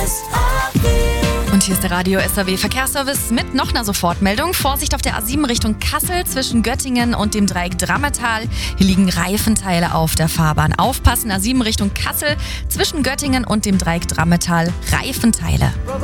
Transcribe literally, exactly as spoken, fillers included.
Und hier ist der Radio S A W Verkehrsservice mit noch einer Sofortmeldung. Vorsicht auf der A sieben Richtung Kassel zwischen Göttingen und dem Dreieck Drammetal. Hier liegen Reifenteile auf der Fahrbahn. Aufpassen, A sieben Richtung Kassel zwischen Göttingen und dem Dreieck Drammetal. Reifenteile.